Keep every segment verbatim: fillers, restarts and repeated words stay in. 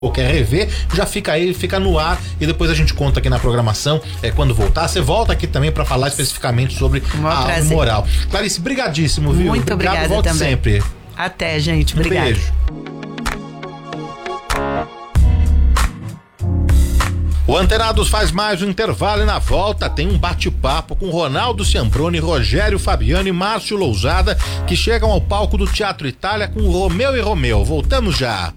ou quer rever, já fica aí, fica no ar e depois a gente conta aqui na programação, é, quando voltar. Você volta aqui também para falar especificamente sobre a, o moral. Clarice, brigadíssimo, viu? Muito obrigado, obrigada volte também. sempre. Até, gente. Obrigada. Um beijo. O Antenados faz mais um intervalo e na volta tem um bate-papo com Ronaldo Ciambrone, Rogério Fabiano e Márcio Lousada, que chegam ao palco do Teatro Itália com Romeu e Romeu. Voltamos já.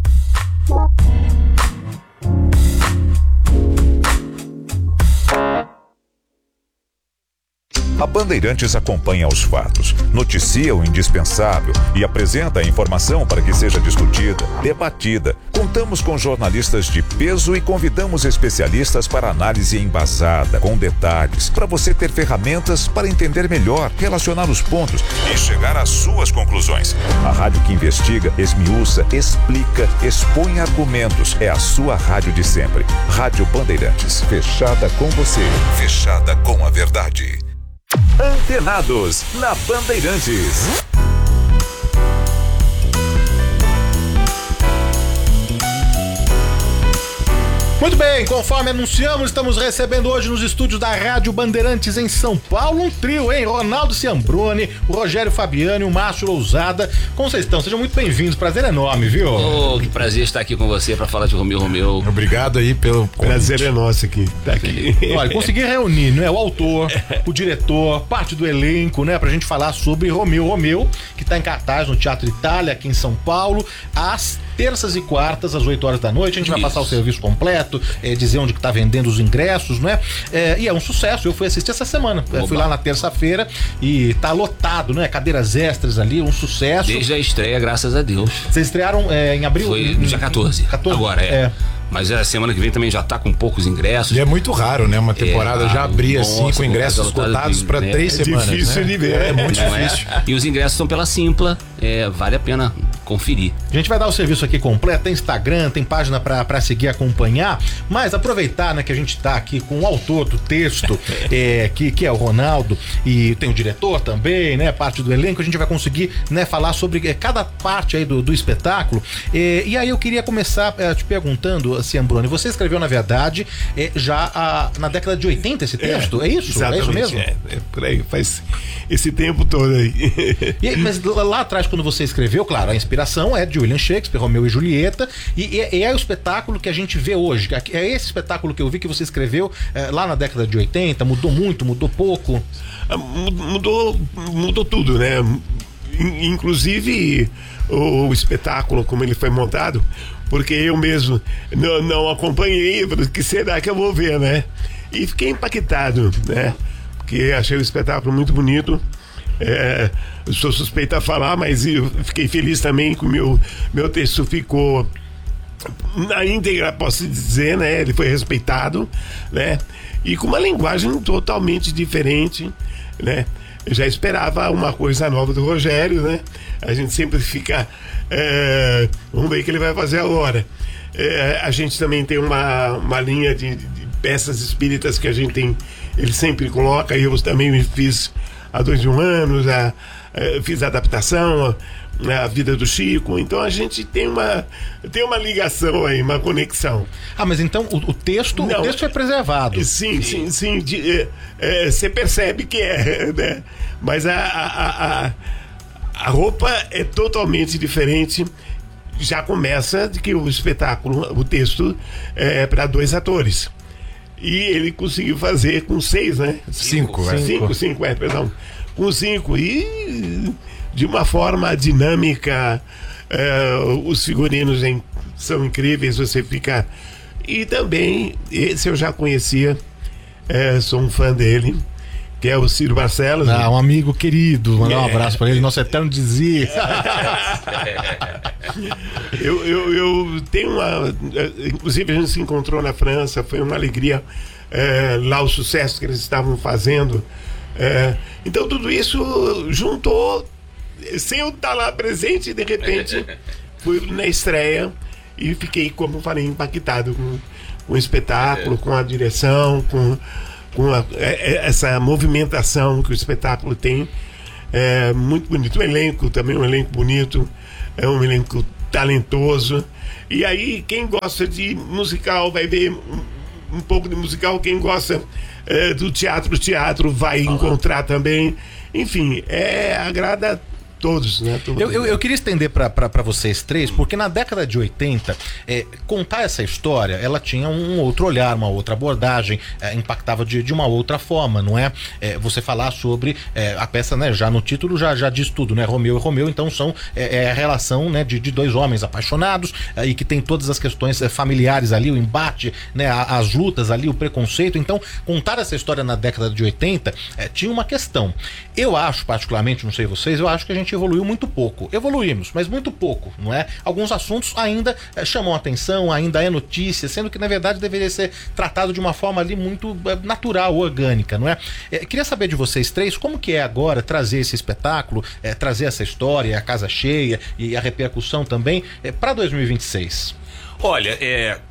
A Bandeirantes acompanha os fatos, noticia o indispensável e apresenta a informação para que seja discutida, debatida. Contamos com jornalistas de peso e convidamos especialistas para análise embasada, com detalhes, para você ter ferramentas para entender melhor, relacionar os pontos e chegar às suas conclusões. A rádio que investiga, esmiuça, explica, expõe argumentos. É a sua rádio de sempre. Rádio Bandeirantes, fechada com você, fechada com a verdade. Antenados, na Bandeirantes. Muito bem, conforme anunciamos, estamos recebendo hoje nos estúdios da Rádio Bandeirantes em São Paulo um trio, hein? Ronaldo Ciambrone, o Rogério Fabiano e o Márcio Lousada. Como vocês estão? Sejam muito bem-vindos, prazer enorme, viu? Oh, que prazer estar aqui com você para falar de Romeu e Romeu. Obrigado aí pelo prazer é nosso aqui, tá aqui. Olha, consegui reunir, né, o autor, o diretor, parte do elenco, né, pra gente falar sobre Romeu e Romeu, que tá em cartaz no Teatro Itália, aqui em São Paulo, às terças e quartas, às oito horas da noite. A gente vai passar o serviço completo, é, dizer onde que tá vendendo os ingressos, né? É, e é um sucesso. Eu fui assistir essa semana. É, fui lá na terça-feira e tá lotado, né? Cadeiras extras ali, um sucesso. Desde a estreia, graças a Deus. Vocês estrearam é, em abril? Foi no dia quatorze. quatorze? Agora, é. é. Mas a semana que vem também já tá com poucos ingressos. E é muito raro, né? Uma temporada é, já abrir nossa, assim com ingressos esgotados para né? três é semanas. É difícil né? de ver. É muito Não difícil. É? E os ingressos estão pela Simpla. É, vale a pena conferir. A gente vai dar o serviço aqui completo, tem Instagram, tem página pra, pra seguir, acompanhar, mas aproveitar, né, que a gente tá aqui com o autor do texto, é, que, que é o Ronaldo, e tem o diretor também, né, parte do elenco, a gente vai conseguir, né, falar sobre é, cada parte aí do, do espetáculo, é, e aí eu queria começar é, te perguntando, Ciambrone, você escreveu, na verdade, é, já a, na década de oitenta esse texto, é, é isso? Exatamente, é isso mesmo? É, é por aí, faz esse tempo todo aí. E, mas lá, lá atrás, quando você escreveu, claro, a inspiração é de William Shakespeare, Romeu e Julieta, e, e, e é o espetáculo que a gente vê hoje. É esse espetáculo que eu vi que você escreveu é, lá na década de oitenta, mudou muito, mudou pouco? Mudou, mudou tudo, né? Inclusive o, o espetáculo, como ele foi montado, porque eu mesmo não, não acompanhei, que será que eu vou ver, né? E fiquei impactado, né? Porque achei o espetáculo muito bonito. É, eu sou suspeito a falar, mas eu fiquei feliz também que o meu, meu texto ficou na íntegra, posso dizer, né? Ele foi respeitado, né? E com uma linguagem totalmente diferente, né? Eu já esperava uma coisa nova do Rogério, né? A gente sempre fica é, vamos ver o que ele vai fazer agora. É, a gente também tem uma, uma linha de, de peças espíritas que a gente tem, ele sempre coloca, e eu também me fiz há dois mil anos, a, a, fiz a adaptação, a, a vida do Chico, então a gente tem uma, tem uma ligação aí, uma conexão. Ah, mas então o, o texto Não, o texto é preservado. Sim, sim, sim. Você é, é, percebe que é, né? Mas a, a, a, a roupa é totalmente diferente. Já começa de que o espetáculo, o texto é para dois atores. E ele conseguiu fazer com seis, né? Cinco, cinco, cinco, cinco, é, perdão. Com cinco. E de uma forma dinâmica, é, os figurinos em, são incríveis, você fica. E também, esse eu já conhecia, é, sou um fã dele, que é o Ciro Barcelos. Ah, um amigo querido, mandar um abraço para ele, nosso eterno dizia. eu, eu, eu tenho uma. Inclusive, a gente se encontrou na França, foi uma alegria é, lá o sucesso que eles estavam fazendo. É, então, tudo isso juntou, sem eu estar lá presente, de repente, fui na estreia e fiquei, como eu falei, impactado com, com o espetáculo, com a direção, com. com a, essa movimentação que o espetáculo tem. É muito bonito. O elenco também é um elenco bonito, é um elenco talentoso. E aí, quem gosta de musical vai ver um, um pouco de musical, quem gosta é, do teatro, teatro vai Fala. encontrar também. Enfim, é, agrada todos, né? Todo eu, eu, eu queria estender para vocês três, porque na década de oitenta, é, contar essa história, ela tinha um outro olhar, uma outra abordagem, é, impactava de, de uma outra forma, não é? é você falar sobre é, a peça, né? Já no título já, já diz tudo, né? Romeu e Romeu, então são é, é a relação, né, de, de dois homens apaixonados é, e que tem todas as questões é, familiares ali, o embate, né? As lutas ali, o preconceito. Então, contar essa história na década de oitenta é, tinha uma questão. Eu acho, particularmente, não sei vocês, eu acho que a gente evoluiu muito pouco. Evoluímos, mas muito pouco, não é? Alguns assuntos ainda é, chamam atenção, ainda é notícia, sendo que na verdade deveria ser tratado de uma forma ali muito é, natural, orgânica, não é? é? Queria saber de vocês três, como que é agora trazer esse espetáculo, é, trazer essa história, a casa cheia e a repercussão também é, para dois mil e vinte e seis? Olha, é,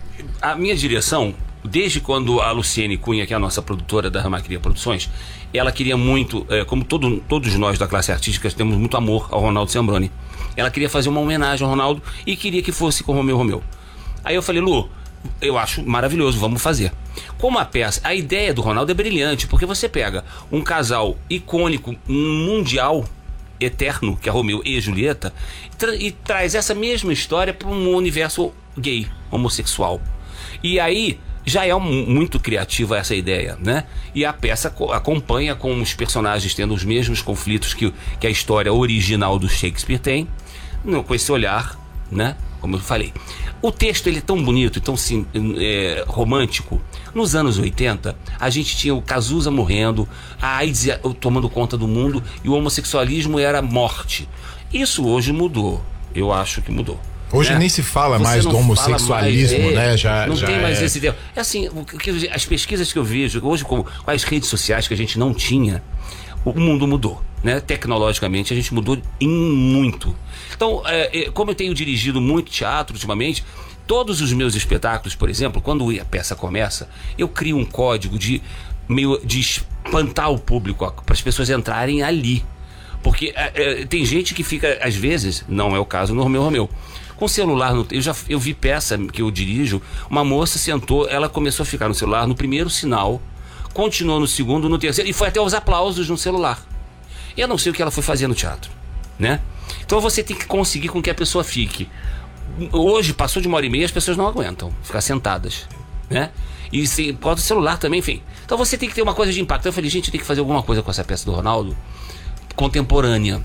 a minha direção, desde quando a Luciene Cunha, que é a nossa produtora da Ramacria Produções, ela queria muito, é, como todo, todos nós da classe artística temos muito amor ao Ronaldo Sembroni, ela queria fazer uma homenagem ao Ronaldo e queria que fosse com Romeu Romeu. Aí eu falei, Lu, eu acho maravilhoso, vamos fazer. Como a peça, a ideia do Ronaldo é brilhante, porque você pega um casal icônico, mundial, eterno, que é Romeu e Julieta, tra e traz essa mesma história para um universo gay, homossexual. E aí já é um, muito criativa essa ideia, né? E a peça acompanha com os personagens tendo os mesmos conflitos que, que a história original do Shakespeare tem, no, com esse olhar, né? Como eu falei. O texto ele é tão bonito, tão sim, é, romântico. Nos anos oitenta, a gente tinha o Cazuza morrendo, a AIDS tomando conta do mundo e o homossexualismo era morte. Isso hoje mudou. Eu acho que mudou. Hoje né? nem se fala Você mais do homossexualismo, mais, é, né? Já, não já tem mais é... esse ideal. É assim, o que, as pesquisas que eu vejo hoje com, com as redes sociais que a gente não tinha, o mundo mudou, né? Tecnologicamente a gente mudou em muito. Então, é, é, como eu tenho dirigido muito teatro ultimamente, todos os meus espetáculos, por exemplo, quando a peça começa, eu crio um código de, meio, de espantar o público para as pessoas entrarem ali. Porque é, é, tem gente que fica, às vezes, não é o caso no Romeu Romeu, com o celular, no, eu já eu vi peça que eu dirijo, uma moça sentou, ela começou a ficar no celular no primeiro sinal, continuou no segundo, no terceiro, e foi até os aplausos no celular. Eu não sei o que ela foi fazer no teatro, né? Então você tem que conseguir com que a pessoa fique. Hoje, passou de uma hora e meia, as pessoas não aguentam ficar sentadas, né? E se pode o celular também, enfim. Então você tem que ter uma coisa de impacto. Então eu falei, gente, tem que fazer alguma coisa com essa peça do Ronaldo contemporânea.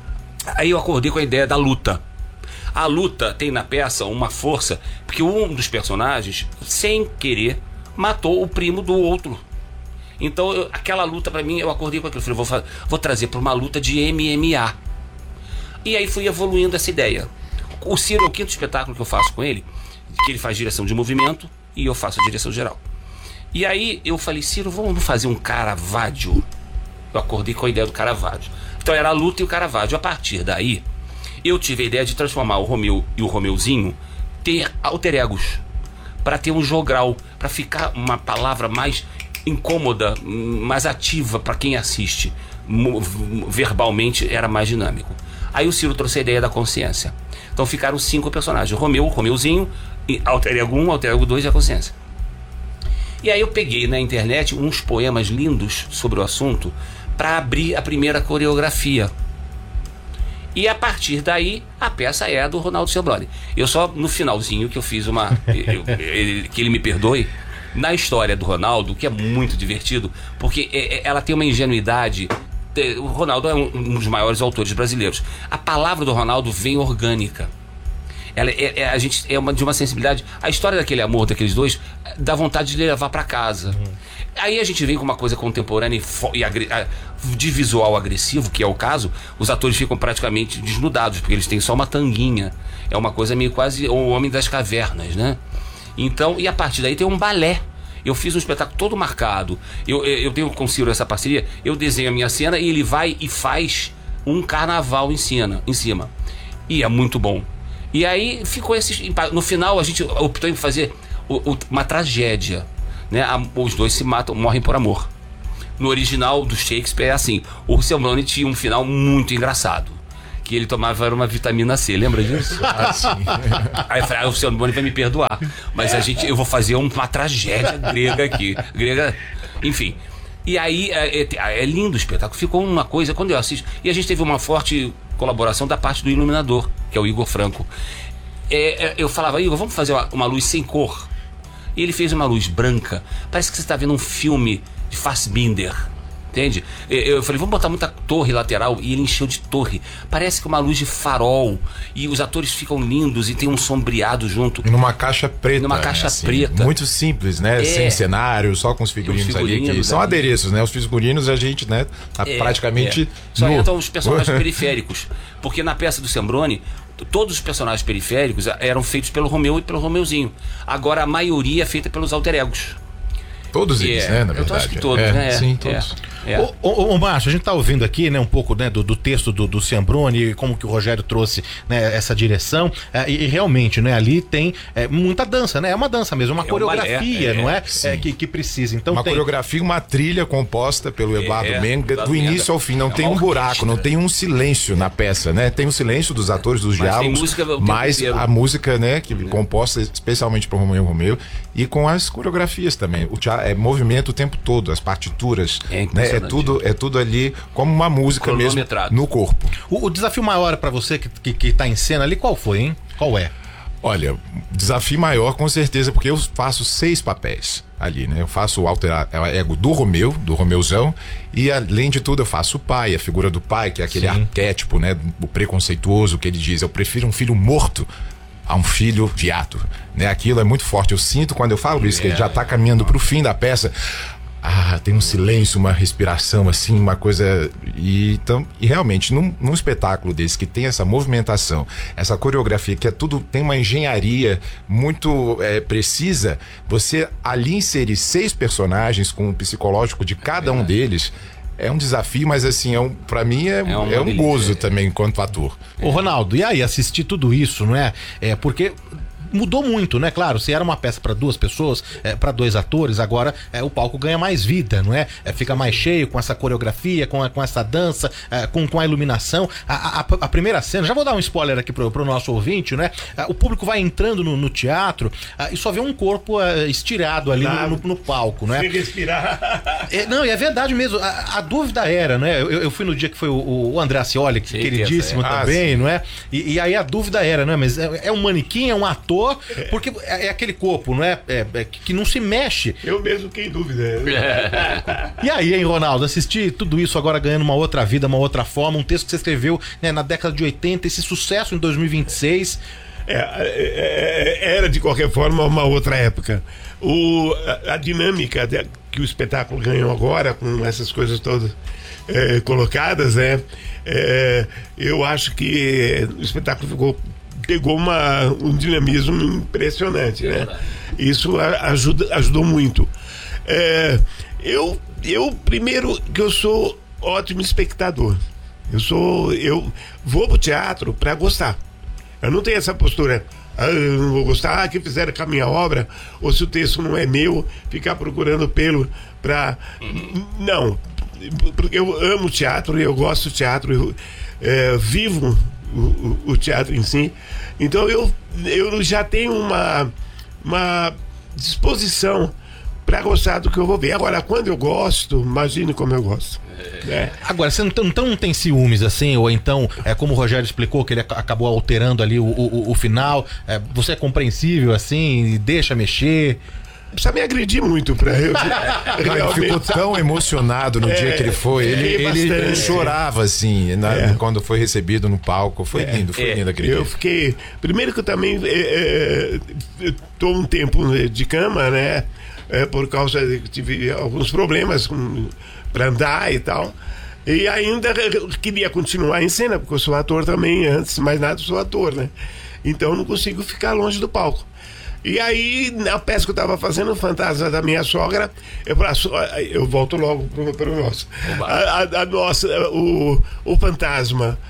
Aí eu acordei com a ideia da luta. A luta tem na peça uma força, porque um dos personagens, sem querer, matou o primo do outro. Então eu, aquela luta pra mim, eu acordei com aquilo. Eu falei, vou, vou trazer pra uma luta de M M A. E aí fui evoluindo essa ideia. O Ciro é o quinto espetáculo que eu faço com ele, que ele faz direção de movimento e eu faço a direção geral. E aí eu falei, Ciro, vamos fazer um Caravaggio. Eu acordei com a ideia do Caravaggio. Então era a luta e o Caravaggio. A partir daí, eu tive a ideia de transformar o Romeu e o Romeuzinho, ter alter egos, para ter um jogral, para ficar uma palavra mais incômoda, mais ativa para quem assiste. Verbalmente era mais dinâmico. Aí o Ciro trouxe a ideia da consciência. Então ficaram cinco personagens: o Romeu, o Romeuzinho, alter ego um, alter ego dois e a consciência. E aí eu peguei na internet uns poemas lindos sobre o assunto para abrir a primeira coreografia. E a partir daí, a peça é a do Ronaldo Sembroni. Eu só, no finalzinho, que eu fiz uma... eu, ele, que ele me perdoe, na história do Ronaldo, que é muito divertido, porque é, ela tem uma ingenuidade... O Ronaldo é um, um dos maiores autores brasileiros. A palavra do Ronaldo vem orgânica. Ela é, é, a gente é uma, de uma sensibilidade... A história daquele amor daqueles dois dá vontade de levar para casa. Uhum. Aí a gente vem com uma coisa contemporânea e, e de visual agressivo, que é o caso. Os atores ficam praticamente desnudados, porque eles têm só uma tanguinha. É uma coisa meio quase o Homem das Cavernas, né? Então, e a partir daí tem um balé. Eu fiz um espetáculo todo marcado. Eu, eu tenho com o Ciro essa parceria. Eu desenho a minha cena e ele vai e faz um carnaval em cima. Em cima. E é muito bom. E aí ficou esse... No final a gente optou em fazer uma tragédia, né? Os dois se matam, morrem por amor. No original do Shakespeare é assim: o Sembroni tinha um final muito engraçado, que ele tomava era uma vitamina C, lembra disso? Ah, sim. Aí eu falei, ah, o senhor Boni vai me perdoar, mas a gente, eu vou fazer uma tragédia grega aqui, grega, enfim. E aí é, é, é lindo o espetáculo, ficou uma coisa, quando eu assisto, e a gente teve uma forte colaboração da parte do iluminador, que é o Igor Franco. É, é, eu falava, Igor, vamos fazer uma, uma luz sem cor. E ele fez uma luz branca, parece que você está vendo um filme de Fassbinder. Entende? Eu falei, vamos botar muita torre lateral. E ele encheu de torre. Parece que uma luz de farol. E os atores ficam lindos e tem um sombreado junto. E numa caixa preta. Numa caixa assim, preta. Muito simples, né? É. Sem cenário, só com os figurinos, figurinos ali. Que são ali. adereços, né? Os figurinos a gente, né? Tá É, praticamente. é. Só nu. entram os personagens periféricos. Porque na peça do Sembroni, todos os personagens periféricos eram feitos pelo Romeu e pelo Romeuzinho. Agora a maioria é feita pelos alter egos. Todos eles, É, né? Na eu verdade. acho que todos, é, né? Sim, É, todos. é. Ô, ô, ô Márcio, a gente tá ouvindo aqui, né, um pouco, né, do, do texto do, do Sembroni e como que o Rogério trouxe, né, essa direção, é, e, e realmente, né, ali tem é, muita dança, né, é uma dança mesmo, uma É um coreografia, balé, não é, sim. é que, que precisa, então Uma tem... coreografia, uma trilha composta pelo Eduardo É, Menga, Eduardo do início Menga. ao fim. Não É tem uma um buraco, orquestra. não tem um silêncio na peça, né? Tem o silêncio dos atores, dos Mas tem diálogos, música o tempo mas inteiro. a música, né, que composta especialmente para Romeu e Romeu, e com as coreografias também. O teatro é movimento o tempo todo, as partituras, É né? É impressionante. tudo, é tudo ali como uma música mesmo Cronometrado. no corpo. O, o desafio maior para você que, que, que tá em cena ali, qual foi, hein? Qual é? Olha, desafio maior com certeza, porque eu faço seis papéis ali, né? Eu faço o alter ego do Romeu, do Romeuzão, e além de tudo eu faço o pai, a figura do pai, que é aquele Sim. arquétipo, né? O preconceituoso que ele diz, eu prefiro um filho morto a um filho viado, né? Aquilo é muito forte, eu sinto quando eu falo isso, que ele já tá caminhando pro fim da peça. Ah, tem um silêncio, uma respiração assim, uma coisa. E, então, e realmente, num, num espetáculo desse que tem essa movimentação, essa coreografia, que é tudo, tem uma engenharia muito é, precisa, você ali inserir seis personagens com o psicológico de cada um deles. É um desafio, mas assim, é um, pra mim é, É uma é um delícia. gozo também enquanto ator. Ô Ronaldo, e aí, assistir tudo isso, não é? É porque mudou muito, né? Claro, se era uma peça para duas pessoas, é, para dois atores, agora é, o palco ganha mais vida, não é? É, fica mais cheio com essa coreografia, com, a, com essa dança, é, com, com a iluminação. A, a, a primeira cena, já vou dar um spoiler aqui pro, pro nosso ouvinte, né? É, o público vai entrando no, no teatro é, e só vê um corpo é, estirado ali no, no, no palco, não é? Sem respirar. É, não, e é verdade mesmo. A, a dúvida era, né? Eu, eu fui no dia que foi o, o André Ascioli, que, Sim, queridíssimo essa é. também, Ah, não é? E, e aí a dúvida era, né? Mas é, é um manequim, é um ator, porque é, é aquele corpo, não é? É, é que não se mexe. Eu mesmo fiquei em dúvida. E aí, hein, Ronaldo? Assistir tudo isso agora ganhando uma outra vida, uma outra forma, um texto que você escreveu, né, na década de oitenta, esse sucesso em dois mil e vinte e seis. É, é, é, era de qualquer forma uma outra época. O, a, a dinâmica de, que o espetáculo ganhou agora, com essas coisas todas é, colocadas, né? É, eu acho que o espetáculo ficou, pegou uma, um dinamismo impressionante, né? Isso a, ajuda, ajudou muito. É, eu, eu, primeiro, que eu sou ótimo espectador. Eu sou, eu vou pro teatro para gostar. Eu não tenho essa postura, ah, eu não vou gostar, ah, que fizeram com a minha obra, ou se o texto não é meu, ficar procurando pelo pra... Não, porque eu amo teatro, eu gosto do teatro, eu é, vivo o, o, o teatro em si, então eu, eu já tenho uma, uma disposição para gostar do que eu vou ver. Agora, quando eu gosto, imagine como eu gosto. É. Agora, você não, então não tem ciúmes, assim, ou então, é, como o Rogério explicou, que ele ac- acabou alterando ali o, o, o final, é, você é compreensível, assim, e deixa mexer? Precisa me agredir muito pra eu. Ele ficou tão emocionado no É, dia que ele foi. Ele, fiquei ele, ele bastante. chorava assim na- É. quando foi recebido no palco. Foi lindo, foi É. lindo aquele Eu dia. fiquei. Primeiro que eu também é, é, eu tô um tempo de cama, né? É, por causa de que tive alguns problemas com, pra andar e tal. E ainda eu queria continuar em cena, porque eu sou ator também, antes de mais nada, eu sou ator, né? Então eu não consigo ficar longe do palco. E aí, na peça que eu estava fazendo, o Fantasma da Minha Sogra, eu, eu volto logo para o nosso. A, a, a nossa, o, o Fantasma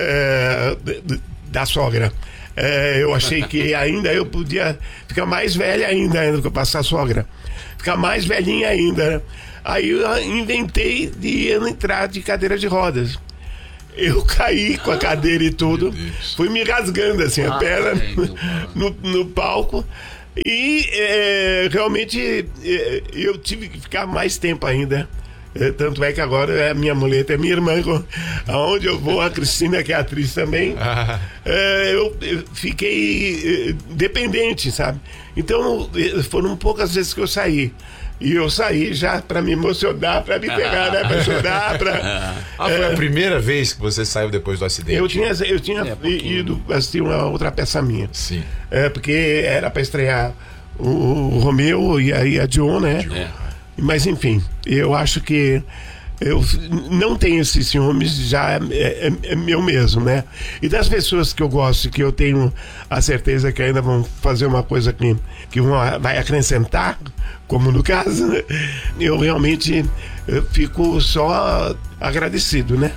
é, da Sogra. É, eu achei que ainda eu podia ficar mais velha ainda do que eu passar a sogra. Ficar mais velhinha ainda, né? Aí eu inventei de entrar de cadeira de rodas. eu caí com a cadeira e tudo. Fui me rasgando assim, a Ah, perna é, no, no palco. E é, realmente é, eu tive que ficar mais tempo ainda. É, tanto é que agora a minha muleta é minha irmã. Aonde eu vou, a Cristina, que é atriz também, Ah. é, eu, eu fiquei é, dependente, sabe? Então é, foram poucas vezes que eu saí. E eu saí já pra me emocionar, pra me pegar, né? Pra chorar, pra... Ah, foi a primeira vez que você saiu depois do acidente? Eu tinha, eu tinha É, pouquinho. ido assistir uma outra peça minha. Sim. É, porque era pra estrear o, o Romeu e aí a John, né? É. Mas enfim, eu acho que eu não tenho esses ciúmes, já é, é, é meu mesmo, né? E das pessoas que eu gosto, que eu tenho a certeza que ainda vão fazer uma coisa que, que vão, vai acrescentar, como no caso, né? Eu realmente eu fico só agradecido, né?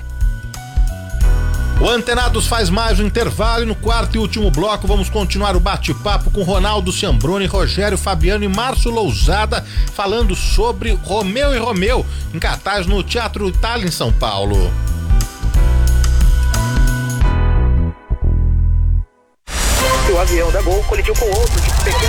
O Antenados faz mais um intervalo e no quarto e último bloco vamos continuar o bate-papo com Ronaldo Ciambrone, Rogério Fabiano e Márcio Lousada, falando sobre Romeu e Romeu, em cartaz no Teatro Itália, em São Paulo. O avião da Gol colidiu com outro de pequeno.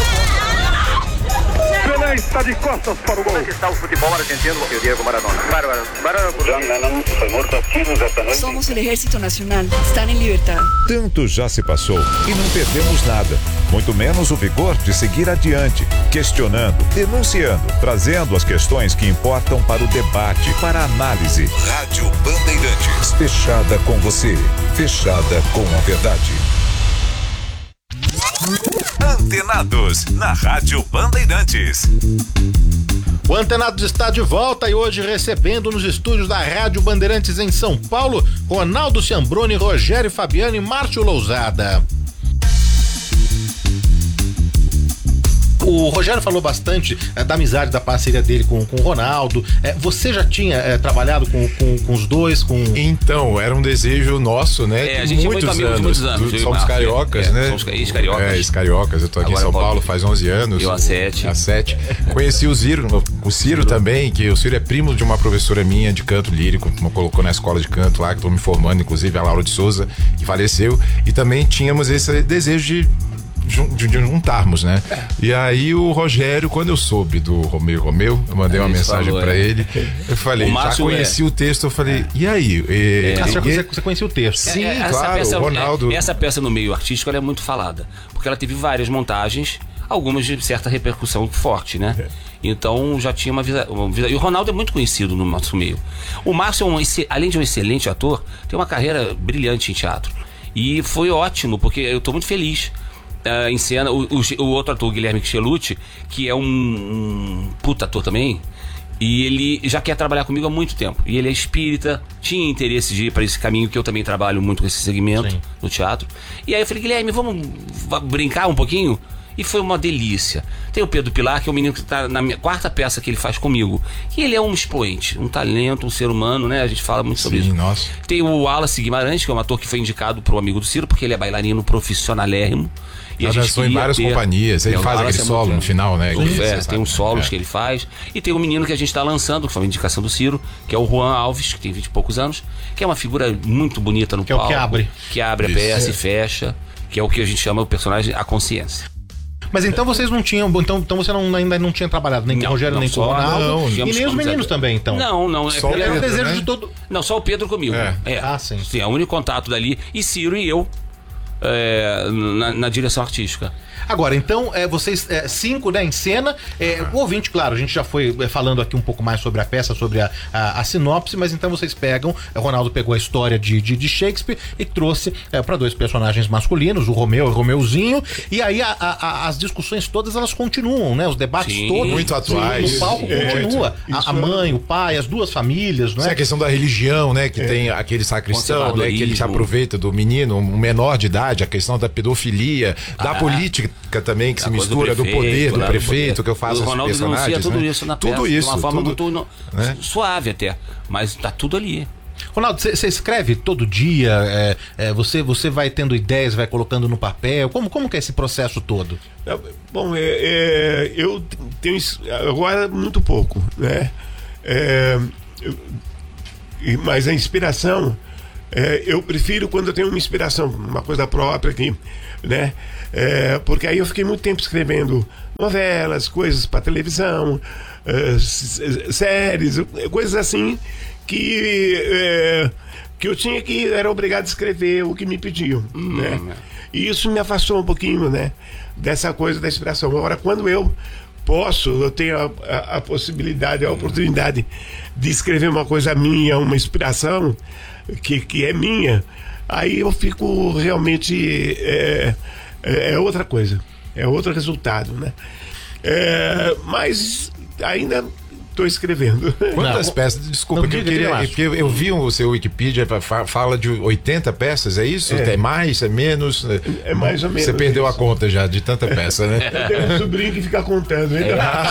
Pelé está de costas para o gol. Como é que está o futebol argentino e o Diego Maradona? Bárbaro. Bárbaro. John Lennon foi morto a tiros esta noite. Somos el Ejército Nacional. Están en libertad. Tanto já se passou e não perdemos nada, muito menos o vigor de seguir adiante, questionando, denunciando, trazendo as questões que importam para o debate, para a análise. Rádio Bandeirantes, fechada com você, fechada com a verdade. Antenados, na Rádio Bandeirantes. O Antenados está de volta e hoje recebendo nos estúdios da Rádio Bandeirantes em São Paulo, Ronaldo Ciambrone, Rogério Fabiano e Márcio Lousada. O Rogério falou bastante é, da amizade, da parceria dele com, com o Ronaldo. É, você já tinha é, trabalhado com, com, com os dois? Com... Então, era um desejo nosso, né? É, a gente é muito amigo de muitos anos, eu e Somos Márcio. cariocas, É, né? somos ex-cariocas. É, ex-cariocas. Eu tô aqui Agora em São pode- Paulo faz onze anos. Eu há sete. Há sete. Conheci o Ciro, o Ciro também, que o Ciro é primo de uma professora minha de canto lírico, que me colocou na escola de canto lá, que tô me formando, inclusive, a Laura de Souza, que faleceu. E também tínhamos esse desejo de jun- de, de juntarmos, né? É. E aí o Rogério, quando eu soube do Romeu Romeu, eu mandei É, uma ele mensagem falou, pra é. ele. Eu falei, O já Márcio conheci é. o texto, eu falei, e aí? E, Ah, você, e- você- você conhecia o texto? Sim, É, essa claro, peça, o Ronaldo. é, essa peça no meio artístico ela é muito falada, porque ela teve várias montagens, algumas de certa repercussão forte, né? É. Então já tinha uma vida, uma vida. E o Ronaldo é muito conhecido no nosso meio. O Márcio, é um, além de um excelente ator, tem uma carreira brilhante em teatro. E foi ótimo, porque eu estou muito feliz. Uh, em cena, o, o, o outro ator, Guilherme Cchelucci, que é um, um puta ator também, e ele já quer trabalhar comigo há muito tempo. E ele é espírita, tinha interesse de ir para esse caminho, que eu também trabalho muito com esse segmento. Sim. No teatro. E aí eu falei, Guilherme, vamos brincar um pouquinho? E foi uma delícia. Tem o Pedro Pilar, que é o menino que está na minha quarta peça que ele faz comigo. E ele é um expoente, um talento, um ser humano, né? A gente fala muito sobre Sim, isso. Nossa. Tem o Wallace Guimarães, que é um ator que foi indicado pro amigo do Ciro, porque ele é bailarino profissionalérrimo. E Já a gente dançou em queria várias ter- companhias. Ele É, o faz Wallace aquele é solo muito- no final, né? Sim, Que é, você tem uns sabe. solos É. que ele faz. E tem um menino que a gente está lançando, que foi uma indicação do Ciro, que é o Juan Alves, que tem vinte e poucos anos, que é uma figura muito bonita no Que é o palco. que abre. Que abre a Isso. peça É. e fecha. Que é o que a gente chama o personagem a consciência. Mas então vocês não tinham. Então, então você não, ainda não tinha trabalhado nem com o Não, Rogério, não, nem com o só- Ronaldo. não, e tínhamos nem os como meninos dizer- também, então. Não, não. Só o Era o Pedro, desejo né? de todo. Não, só o Pedro comigo. É. Ah, sim. Sim, é o único contato dali. E Ciro e eu é, na, na direção artística. Agora, então, é, vocês é, cinco, né, em cena. É, o ouvinte, claro, a gente já foi é, falando aqui um pouco mais sobre a peça, sobre a, a, a sinopse, mas então vocês pegam, o Ronaldo pegou a história de, de, de Shakespeare e trouxe é, para dois personagens masculinos, o Romeu e o Romeuzinho, e aí a, a, a, as discussões todas elas continuam, né? Os debates Sim, todos. muito atuais. No palco É, continua. isso A, a mãe, o pai, as duas famílias, não Essa é é? a questão da religião, né? Que tem aquele sacristão, né? Que ele se Conservadorismo. aproveita do menino, um menor de idade, a questão da pedofilia, da Ah. política também, que A se coisa mistura, do, prefeito, poder, do né, prefeito, poder. que eu faço O esses Ronaldo denuncia personagens. tudo né? isso na peça, Tudo isso, de uma forma tudo, muito no- né? suave até, mas tá tudo ali. Ronaldo, você escreve todo dia? É, é, você, você vai tendo ideias, vai colocando no papel? Como, como que é esse processo todo? É, Bom, é, é, eu tenho isso agora muito pouco, né? É, eu- e- mas a inspiração É, eu prefiro quando eu tenho uma inspiração, uma coisa própria aqui, né? É, porque aí eu fiquei muito tempo escrevendo novelas, coisas para televisão, é, séries, coisas assim que, é, que eu tinha que, era obrigado a escrever o que me pediam, hum, né? E isso me afastou um pouquinho, né? Dessa coisa da inspiração. Agora, quando eu posso, eu tenho a, a, a possibilidade, a oportunidade de escrever uma coisa minha, uma inspiração que, que é minha, aí eu fico realmente é, é, é outra coisa, é outro resultado, né? É, mas ainda estou escrevendo. Quantas Não, peças? Desculpa, não, que eu, diga, queria, diga, porque eu, eu vi o seu Wikipedia, fala de oitenta peças, é isso? É, é mais, é menos? É mais ou menos. Você perdeu isso. a conta já de tanta peça, né? Eu tenho um sobrinho que fica contando, hein?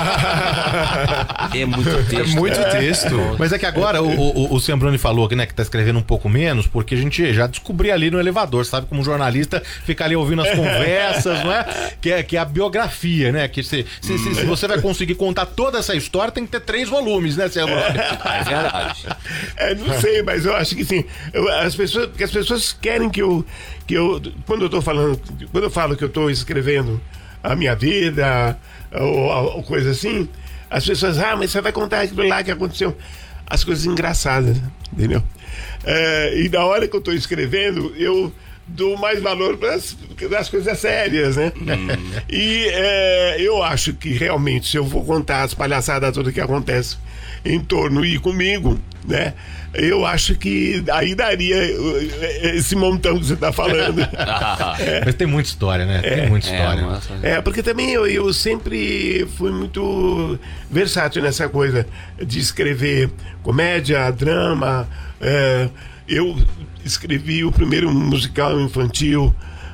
É muito texto. É muito texto. Mas é que agora o, o, o Sembroni falou que, né, que tá escrevendo um pouco menos, porque a gente já descobriu ali no elevador, sabe, como jornalista fica ali ouvindo as conversas, não é? Que é, que é a biografia, né? Que se, se, se, se você vai conseguir contar toda essa história, tem que ter três volumes, né, Sembroni? É verdade. É, não sei, mas eu acho que sim. Eu, as pessoas, porque as pessoas querem que eu, que eu, quando eu tô falando, quando eu falo que eu tô escrevendo a minha vida ou, ou coisa assim, as pessoas, ah, mas você vai contar aquilo lá que aconteceu, as coisas engraçadas, entendeu? É, e na hora que eu tô escrevendo, eu dou mais valor para as coisas sérias, né? Hum. E é, eu acho que realmente, se eu for contar as palhaçadas todas que acontecem em torno e comigo, né? Eu acho que aí daria esse montão que você está falando. É. Mas tem muita história, né? Tem é. muita história. É, é, porque também eu, eu sempre fui muito versátil nessa coisa de escrever comédia, drama. É, eu escrevi o primeiro musical infantil.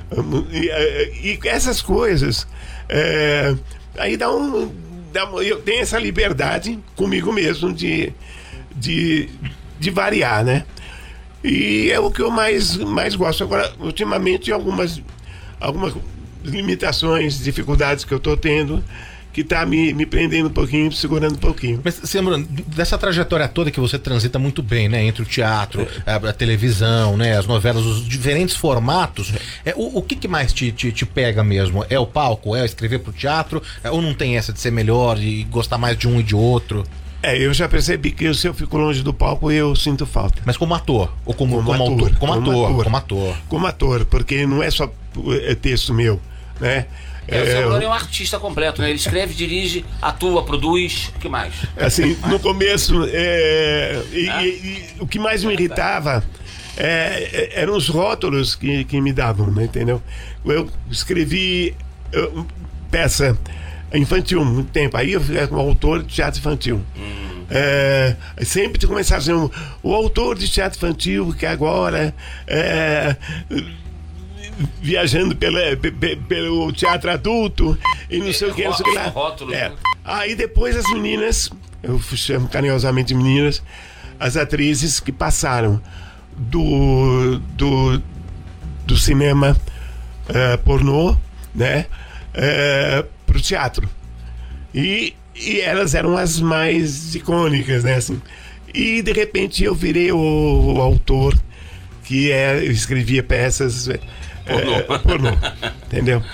E, e essas coisas. É, aí dá um. Eu tenho essa liberdade comigo mesmo de, de, de variar, né? E é o que eu mais, mais gosto. Agora, ultimamente, algumas, algumas limitações, dificuldades que eu estou tendo, que está me, me prendendo um pouquinho, segurando um pouquinho. Mas, Sembroni, dessa trajetória toda que você transita muito bem, né? Entre o teatro, a, a televisão, né? As novelas, os diferentes formatos. É, o, o que, que mais te, te, te pega mesmo? É o palco? É escrever pro teatro? É, ou não tem essa de ser melhor e gostar mais de um e de outro? É, eu já percebi que se eu fico longe do palco, eu sinto falta. Mas como ator? Ou como, como, como ator, autor? Como, como ator, ator. Como ator. Como ator, porque não é só é, texto meu, né? É, o Sembroni é um artista completo, né? Ele escreve, dirige, atua, produz, o que mais? Assim, no começo, é, e, ah? e, e, o que mais me irritava é, eram os rótulos que, que me davam, né, entendeu? Eu escrevi eu, peça infantil muito tempo, aí eu fui um autor de teatro infantil. Hum. É, sempre começava a dizer, o, o autor de teatro infantil que agora é, viajando pela, pe, pelo teatro adulto e não sei é, o que, não sei o que lá. Rótulo, é. né? Aí depois as meninas, eu chamo carinhosamente de meninas, as atrizes que passaram do, do, do cinema uh, pornô, né, uh, pro teatro. E, e elas eram as mais icônicas, né, assim. E de repente eu virei o, o autor que é, eu escrevia peças pornô, é, pornô entendeu?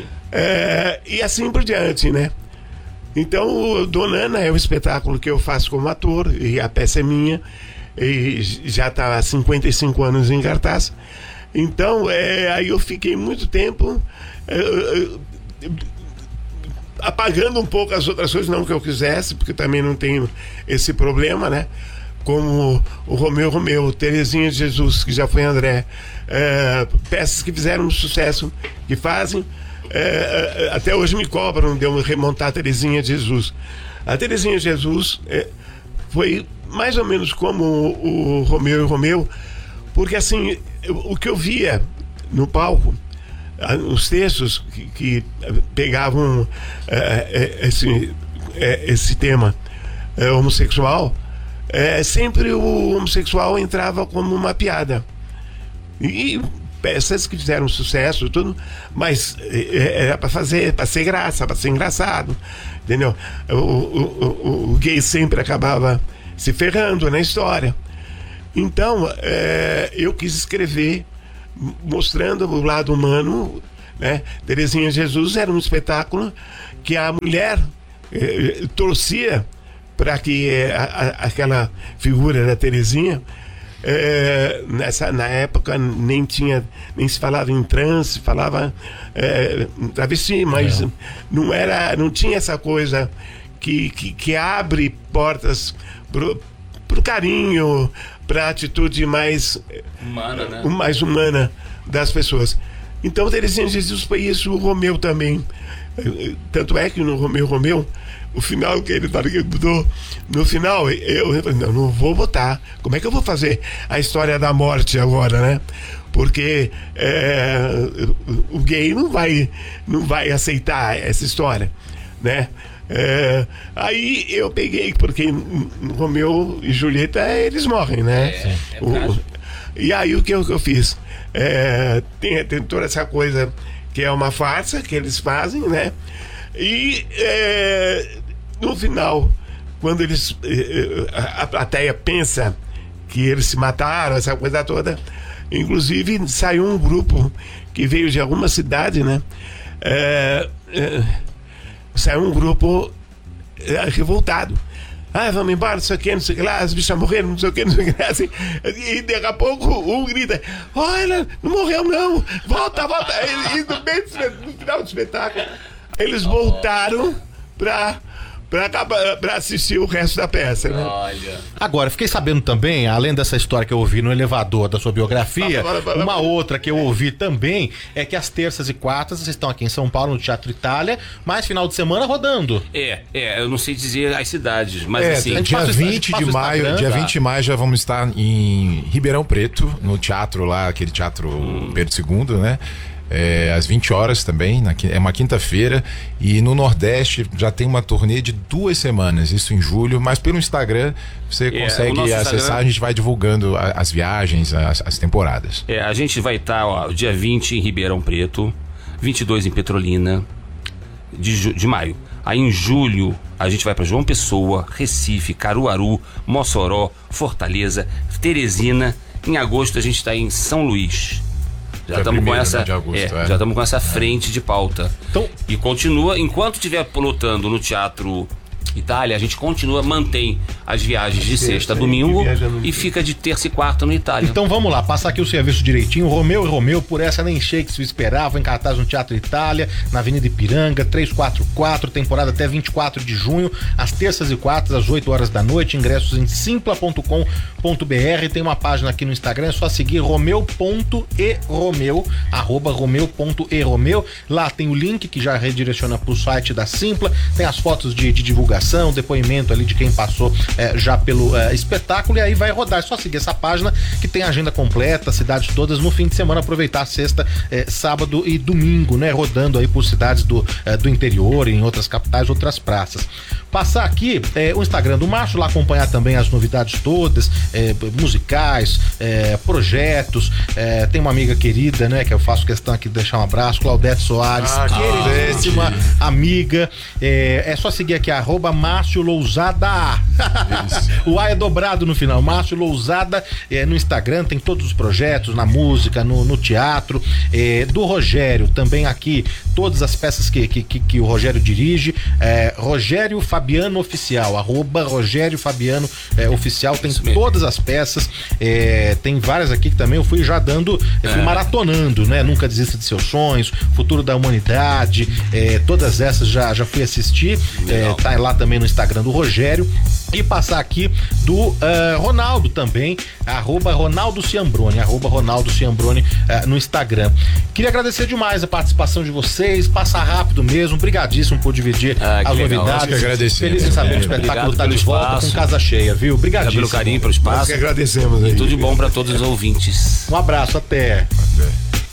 É, e assim por diante, né? Então, o Dona Ana é um espetáculo que eu faço como ator e a peça é minha e já está há cinquenta e cinco anos em cartaz. Então, é, aí eu fiquei muito tempo é, é, apagando um pouco as outras coisas, não que eu quisesse, porque também não tenho esse problema, né? Como o Romeu Romeu, Terezinha de Jesus, que já foi André, é, peças que fizeram sucesso, que fazem, é, até hoje me cobram de eu remontar a Terezinha de Jesus. A Terezinha de Jesus é, foi mais ou menos como o, o Romeu e Romeu, porque assim, eu, o que eu via no palco, os textos que, que pegavam é, é, esse, é, esse tema é, homossexual, é, sempre o homossexual entrava como uma piada. E peças que fizeram sucesso, tudo, mas é, era para fazer, para ser graça, para ser engraçado, entendeu? O, o, o, o gay sempre acabava se ferrando na história. Então, é, eu quis escrever mostrando o lado humano, né? Terezinha Jesus era um espetáculo que a mulher eh, torcia para que eh, a, a, aquela figura da Terezinha, eh, nessa, na época nem tinha, nem se falava em trans, se falava eh, travesti, mas é. não era, não tinha essa coisa que, que, que abre portas pro, pro carinho, para a atitude mais humana, né? mais humana das pessoas. Então Terezinha Jesus foi isso, o Romeu também. Tanto é que no Romeu Romeu, o final que ele fala que mudou, no final eu, eu falei, não, não vou botar. Como é que eu vou fazer a história da morte agora, né? Porque é, o gay não vai, não vai aceitar essa história, né? É, aí eu peguei, porque Romeu e Julieta, eles morrem, né? É, é o, e aí o que eu, que eu fiz? É, tem, tem toda essa coisa que é uma farsa que eles fazem, né? E é, no final, quando eles a, a plateia pensa que eles se mataram, essa coisa toda, inclusive saiu um grupo que veio de alguma cidade, né? É, é, saiu um grupo é, revoltado. Ah, vamos embora, não sei o que, não sei o que lá, as bichas morreram, não sei o que, não sei o que, assim. E daqui a pouco um grita: olha, não morreu não, volta, volta. E no, meio do, no final do espetáculo, eles voltaram pra, pra, pra assistir o resto da peça, né? Olha. Agora, fiquei sabendo também, além dessa história que eu ouvi no elevador da sua biografia, fala, fala, uma fala. outra que eu ouvi também é que as terças e quartas vocês estão aqui em São Paulo, no Teatro Itália, mas final de semana rodando. É, é, eu não sei dizer as cidades, mas É, assim. gente dia passa o- a gente vinte passa de o maio, Instagram, dia tá? vinte de maio já vamos estar em Ribeirão Preto, no teatro lá, aquele teatro Hum. Pedro segundo, né? É, às vinte horas também, na, qui- é uma quinta-feira. E no Nordeste já tem uma turnê de duas semanas, isso em julho, mas pelo Instagram você É, o consegue nosso acessar, Instagram- a gente vai divulgando a- as viagens, as, as temporadas. É, a gente vai estar, ó, dia vinte em Ribeirão Preto, vinte e dois em Petrolina, de, ju- de maio. Aí em julho a gente vai para João Pessoa, Recife, Caruaru, Mossoró, Fortaleza, Teresina. Em agosto a gente está em São Luís. Já Dia estamos com primeiro, essa, né, de agosto, é, é. já estamos com essa frente de pauta. Então- E continua, enquanto estiver lotando no Teatro Itália, a gente continua, mantém as viagens de sexta a domingo e fica de terça e quarta no Itália. Então vamos lá, passar aqui o serviço direitinho. Romeu e Romeu, por essa nem Shakespeare esperava, em cartaz no Teatro Itália, na Avenida Ipiranga, trezentos e quarenta e quatro, temporada até vinte e quatro de junho, às terças e quartas, às oito horas da noite, ingressos em simpla ponto com ponto br, tem uma página aqui no Instagram, é só seguir romeu ponto e romeu, arroba romeu ponto e romeu, lá tem o link que já redireciona pro site da Simpla, tem as fotos de, de divulgação, depoimento ali de quem passou é, já pelo é, espetáculo, e aí vai rodar, é só seguir essa página que tem a agenda completa, cidades todas, no fim de semana aproveitar sexta, é, sábado e domingo, né, rodando aí por cidades do, é, do interior, em outras capitais, outras praças. Passar aqui é, o Instagram do Márcio, lá acompanhar também as novidades todas, é, musicais, é, projetos, é, tem uma amiga querida, né, que eu faço questão aqui de deixar um abraço, Claudete Soares, Ah, queridíssima amiga, é, é só seguir aqui, arroba Márcio Lousada. O A é dobrado no final, Márcio Lousada, é, no Instagram, tem todos os projetos, na música, no, no teatro, é, do Rogério, também aqui, todas as peças que, que, que, que o Rogério dirige, é, Rogério Fabiano Oficial, arroba Rogério Fabiano é, Oficial, tem todas as peças, é, tem várias aqui que também eu fui já dando, eu fui É. maratonando, né? Nunca Desista de Seus Sonhos, Futuro da Humanidade, é, todas essas já, já fui assistir, é, tá lá também no Instagram do Rogério. E passar aqui do uh, Ronaldo também, arroba Ronaldo Ciambrone, arroba Ronaldo Ciambrone uh, no Instagram. Queria agradecer demais a participação de vocês, passa rápido mesmo, brigadíssimo por dividir Ah, que as legal. novidades. Nós que agradecemos. Feliz em saber que o Obrigado espetáculo tá pelo de volta espaço. com casa cheia, viu? Obrigado Obrigadíssimo. pelo carinho, pelo Nós espaço. que agradecemos aí. Tudo de bom para todos os ouvintes. Um abraço, até. Até.